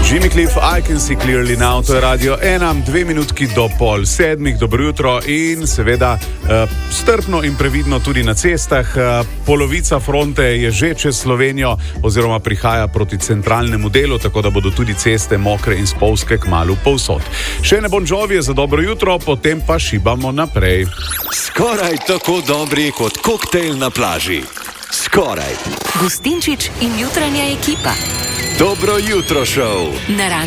Jimmy Cliff, I Can See Clearly Now, to je Radio 1, 2 minutki do 6:30, dobro jutro in seveda strpno in previdno tudi na cestah. Polovica fronte je že čez Slovenijo oziroma prihaja proti centralnemu delu, tako da bodo tudi ceste mokre in spolzke kmalu povsod. Še ne Bon Jovi za dobro jutro, potem pa šibamo naprej. Skoraj tako dobri kot koktejl na plaži. Skoraj. Gustinčič in jutranja ekipa. Dobro jutro, šov. Na